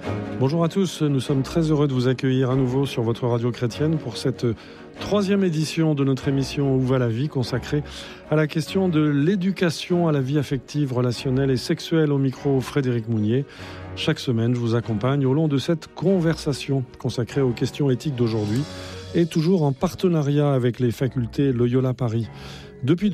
Bonjour à tous, nous sommes très heureux de vous accueillir à nouveau sur votre radio chrétienne pour cette 3e édition de notre émission Où va la vie, consacrée à la question de l'éducation à la vie affective, relationnelle et sexuelle. Au micro, Frédéric Mounier. Chaque semaine, je vous accompagne au long de cette conversation consacrée aux questions éthiques d'aujourd'hui et toujours en partenariat avec les facultés Loyola Paris. Depuis